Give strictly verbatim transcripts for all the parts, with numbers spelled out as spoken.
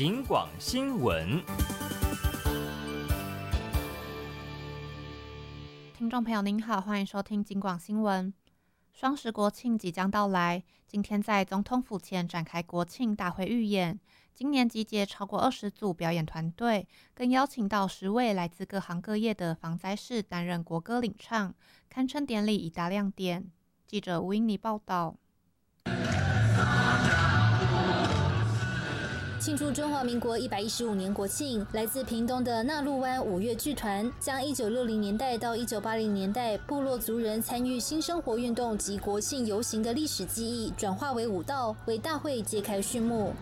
警广新闻。 听众朋友您好，欢迎收听警广新闻。双十国庆即将到来，今天在总统府前展开国庆大会预演。今年集结超过二十组表演团队，更邀请到十位来自各行各业的防灾士担任国歌领唱，堪称典礼一大亮点。记者吴英妮报道。 庆祝中华民国一百一十五年国庆，来自屏东的纳鹿湾五月剧团将一九六零年代到一九八零年代部落族人参与新生活运动及国庆游行的历史记忆转化为舞蹈，为大会揭开序幕。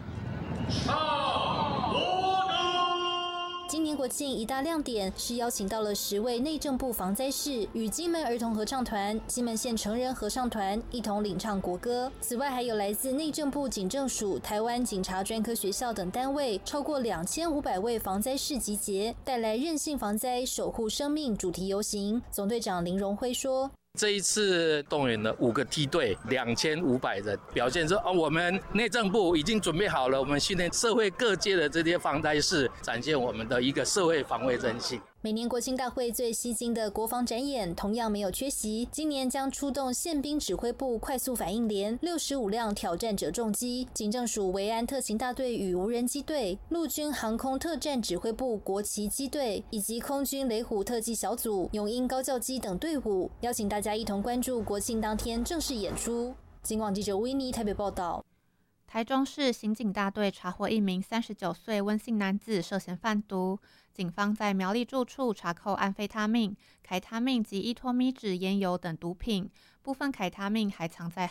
今年国庆一大亮点是邀请到了十位内政部防灾士与金门儿童合唱团、金门县成人合唱团一同领唱国歌。此外，还有来自内政部警政署、台湾警察专科学校等单位超过两千五百位防灾士集结，带来韧性防灾、守护生命主题游行。总队长林荣辉说。 这一次动员了五个梯队，两千五百人，表现说哦，我们内政部已经准备好了，我们训练社会各界的这些防灾士，展现我们的一个社会防卫韧性。 每年国庆大会最吸睛的国防展演同样没有缺席，今年将出动宪兵指挥部快速反应连六十五辆挑战者重机、警政署维安特勤大队与无人机队、陆军航空特战指挥部国旗机队以及空军雷虎特技小组、永鹰高教机等队伍，邀请大家一同关注国庆当天正式演出。警广记者维尼台北报道。 台中市刑警大队查获一名三十九岁温姓男子涉嫌贩毒，警方在苗栗住处查扣安非他命、凯他命及依托咪酯、烟油等毒品，部分凯他命还藏在